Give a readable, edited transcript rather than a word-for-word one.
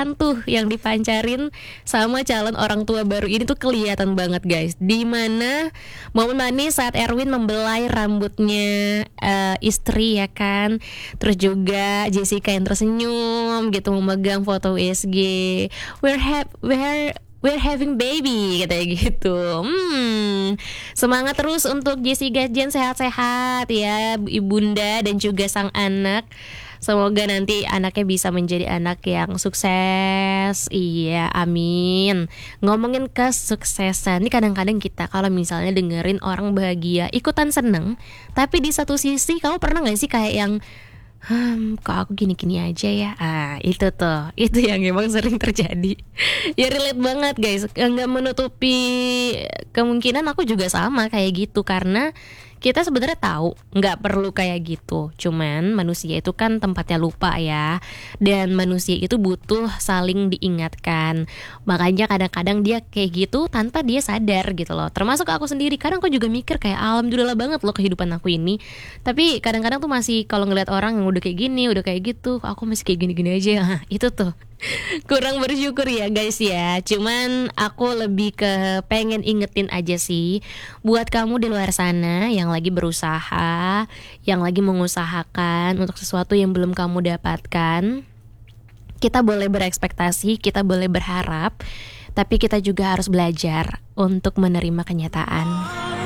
perasaan tuh yang dipancarin sama calon orang tua baru ini tuh kelihatan banget guys. Dimana momen manis saat Erwin membelai rambutnya istri ya kan. Terus juga Jessica yang tersenyum gitu memegang foto USG. We're having baby katanya gitu. Semangat terus untuk Jessica Jen, sehat-sehat ya ibunda dan juga sang anak. Semoga nanti anaknya bisa menjadi anak yang sukses. Iya, amin. Ngomongin kesuksesan, ini kadang-kadang kita kalau misalnya dengerin orang bahagia ikutan seneng, tapi di satu sisi kamu pernah gak sih kayak yang kok aku gini-gini aja ya. Itu tuh, itu yang emang sering terjadi. Ya relate banget guys. Nggak menutupi kemungkinan aku juga sama kayak gitu. Karena kita sebenarnya tahu nggak perlu kayak gitu. Cuman manusia itu kan tempatnya lupa ya. Dan manusia itu butuh saling diingatkan. Makanya kadang-kadang dia kayak gitu tanpa dia sadar gitu loh. Termasuk aku sendiri. Kadang aku juga mikir kayak alhamdulillah banget loh kehidupan aku ini. Tapi kadang-kadang tuh masih kalau ngeliat orang yang udah kayak gini, udah kayak gitu, aku masih kayak gini-gini aja. Itu tuh kurang bersyukur ya guys ya. Cuman aku lebih ke pengen ingetin aja sih buat kamu di luar sana yang lagi berusaha, yang lagi mengusahakan untuk sesuatu yang belum kamu dapatkan. Kita boleh berekspektasi, kita boleh berharap, tapi kita juga harus belajar untuk menerima kenyataan.